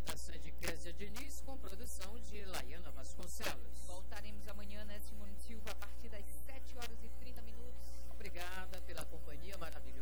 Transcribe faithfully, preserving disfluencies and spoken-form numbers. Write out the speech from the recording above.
apresentação de Kézia Diniz com produção de Laiana Vasconcelos. Voltaremos amanhã, né, Simone Silva, a partir das sete horas e trinta minutos. Obrigada pela companhia maravilhosa.